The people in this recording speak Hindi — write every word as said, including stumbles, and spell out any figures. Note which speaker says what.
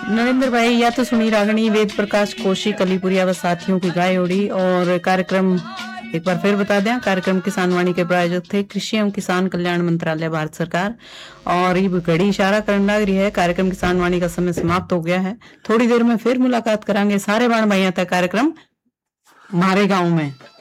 Speaker 1: नरेंद्र भाई, या तो सुनी रागनी वेद प्रकाश कोशी कलीपुरिया व साथियों की गाय उड़ी। और कार्यक्रम एक बार फिर बता दें, कार्यक्रम किसान वाणी के प्रायोजक थे कृषि एवं किसान कल्याण मंत्रालय भारत सरकार। और ये घड़ी इशारा करने लग रही है, कार्यक्रम किसान वाणी का समय समाप्त हो गया है। थोड़ी देर में फिर मुलाकात करांगे सारे बाण भाइयों तक कार्यक्रम हमारे गाँव में।